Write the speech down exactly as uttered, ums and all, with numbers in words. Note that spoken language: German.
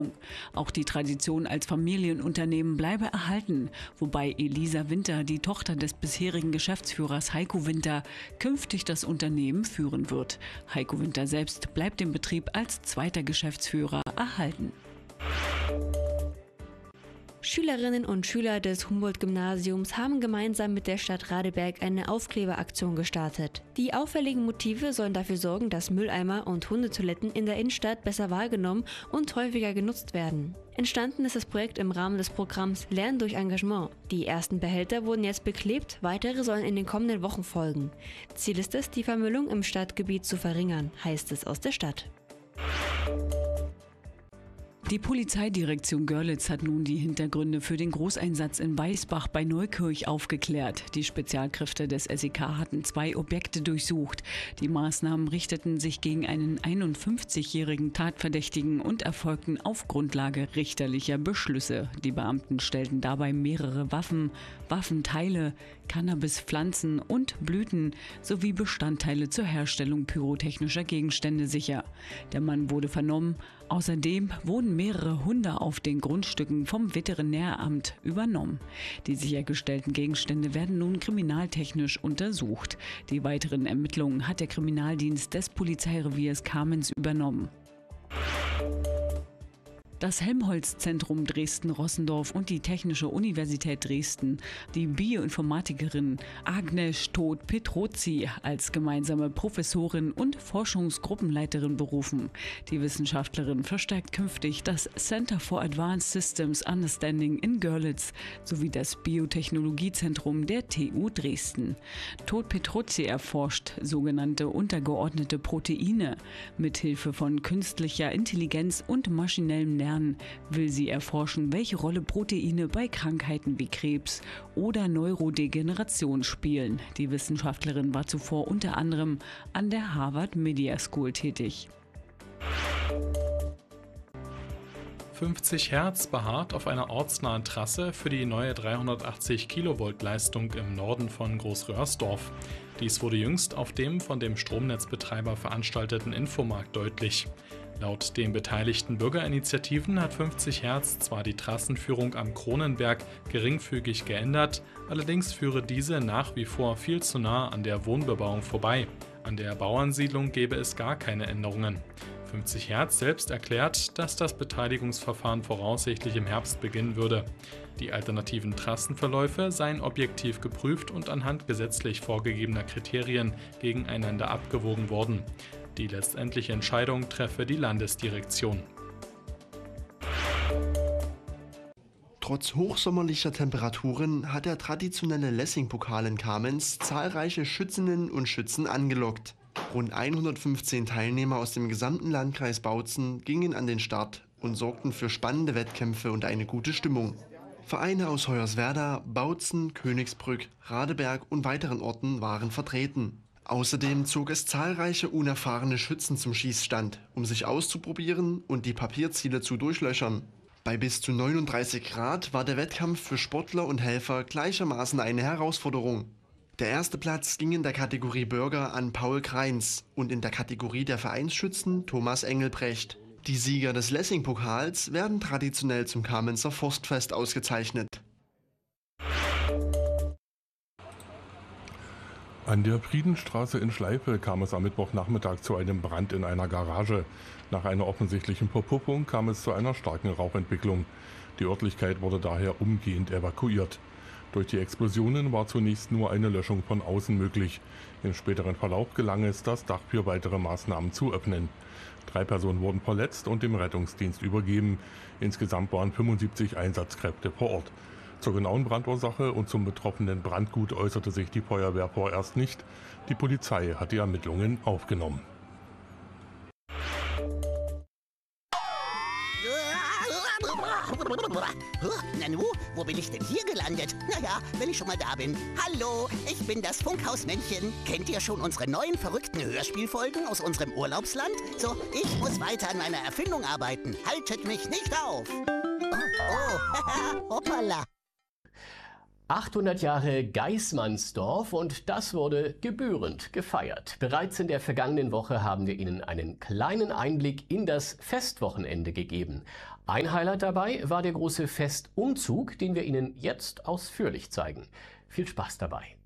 Auch die Tradition als Familienunternehmen bleibe erhalten, wobei Elisa Winter, die Tochter des bisherigen Geschäftsführers Heiko Winter, künftig das Unternehmen führen wird. Heiko Winter selbst bleibt dem Betrieb als zweiter Geschäftsführer erhalten. Schülerinnen und Schüler des Humboldt-Gymnasiums haben gemeinsam mit der Stadt Radeberg eine Aufkleberaktion gestartet. Die auffälligen Motive sollen dafür sorgen, dass Mülleimer und Hundetoiletten in der Innenstadt besser wahrgenommen und häufiger genutzt werden. Entstanden ist das Projekt im Rahmen des Programms Lernen durch Engagement. Die ersten Behälter wurden jetzt beklebt, weitere sollen in den kommenden Wochen folgen. Ziel ist es, die Vermüllung im Stadtgebiet zu verringern, heißt es aus der Stadt. Die Polizeidirektion Görlitz hat nun die Hintergründe für den Großeinsatz in Weißbach bei Neukirch aufgeklärt. Die Spezialkräfte des S E K hatten zwei Objekte durchsucht. Die Maßnahmen richteten sich gegen einen einundfünfzigjährigen Tatverdächtigen und erfolgten auf Grundlage richterlicher Beschlüsse. Die Beamten stellten dabei mehrere Waffen, Waffenteile, Cannabispflanzen und Blüten sowie Bestandteile zur Herstellung pyrotechnischer Gegenstände sicher. Der Mann wurde vernommen. Außerdem wurden mehrere Hunde auf den Grundstücken vom Veterinäramt übernommen. Die sichergestellten Gegenstände werden nun kriminaltechnisch untersucht. Die weiteren Ermittlungen hat der Kriminaldienst des Polizeireviers Kamenz übernommen. Das Helmholtz-Zentrum Dresden-Rossendorf und die Technische Universität Dresden, die Bioinformatikerin Agnes Todt-Petrozzi als gemeinsame Professorin und Forschungsgruppenleiterin berufen. Die Wissenschaftlerin verstärkt künftig das Center for Advanced Systems Understanding in Görlitz sowie das Biotechnologiezentrum der T U Dresden. Todt-Petrozzi erforscht sogenannte untergeordnete Proteine. Mithilfe von künstlicher Intelligenz und maschinellem Lernen will sie erforschen, welche Rolle Proteine bei Krankheiten wie Krebs oder Neurodegeneration spielen. Die Wissenschaftlerin war zuvor unter anderem an der Harvard Media School tätig. fünfzig Hertz beharrt auf einer ortsnahen Trasse für die neue dreihundertachtzig Kilovolt Leistung im Norden von Großröhrsdorf. Dies wurde jüngst auf dem von dem Stromnetzbetreiber veranstalteten Infomarkt deutlich. Laut den beteiligten Bürgerinitiativen hat fünfzig Hertz zwar die Trassenführung am Kronenberg geringfügig geändert, allerdings führe diese nach wie vor viel zu nah an der Wohnbebauung vorbei. An der Bauernsiedlung gäbe es gar keine Änderungen. fünfzig Hertz selbst erklärt, dass das Beteiligungsverfahren voraussichtlich im Herbst beginnen würde. Die alternativen Trassenverläufe seien objektiv geprüft und anhand gesetzlich vorgegebener Kriterien gegeneinander abgewogen worden. Die letztendliche Entscheidung treffe die Landesdirektion. Trotz hochsommerlicher Temperaturen hat der traditionelle Lessing-Pokal in Kamenz zahlreiche Schützinnen und Schützen angelockt. Rund hundertfünfzehn Teilnehmer aus dem gesamten Landkreis Bautzen gingen an den Start und sorgten für spannende Wettkämpfe und eine gute Stimmung. Vereine aus Hoyerswerda, Bautzen, Königsbrück, Radeberg und weiteren Orten waren vertreten. Außerdem zog es zahlreiche unerfahrene Schützen zum Schießstand, um sich auszuprobieren und die Papierziele zu durchlöchern. Bei bis zu neununddreißig Grad war der Wettkampf für Sportler und Helfer gleichermaßen eine Herausforderung. Der erste Platz ging in der Kategorie Bürger an Paul Kreins und in der Kategorie der Vereinsschützen Thomas Engelbrecht. Die Sieger des Lessing-Pokals werden traditionell zum Kamenzer Forstfest ausgezeichnet. An der Friedenstraße in Schleife kam es am Mittwochnachmittag zu einem Brand in einer Garage. Nach einer offensichtlichen Verpuppung kam es zu einer starken Rauchentwicklung. Die Örtlichkeit wurde daher umgehend evakuiert. Durch die Explosionen war zunächst nur eine Löschung von außen möglich. Im späteren Verlauf gelang es, das Dach für weitere Maßnahmen zu öffnen. Drei Personen wurden verletzt und dem Rettungsdienst übergeben. Insgesamt waren fünfundsiebzig Einsatzkräfte vor Ort. Zur genauen Brandursache und zum betroffenen Brandgut äußerte sich die Feuerwehr vorerst nicht. Die Polizei hat die Ermittlungen aufgenommen. Nanu, wo bin ich denn hier gelandet? Naja, wenn ich schon mal da bin. Hallo, ich bin das Funkhausmännchen. Kennt ihr schon unsere neuen verrückten Hörspielfolgen aus unserem Urlaubsland? So, ich muss weiter an meiner Erfindung arbeiten. Haltet mich nicht auf. Oh, oh, hoppala. achthundert Jahre Geismannsdorf und das wurde gebührend gefeiert. Bereits in der vergangenen Woche haben wir Ihnen einen kleinen Einblick in das Festwochenende gegeben. Ein Highlight dabei war der große Festumzug, den wir Ihnen jetzt ausführlich zeigen. Viel Spaß dabei!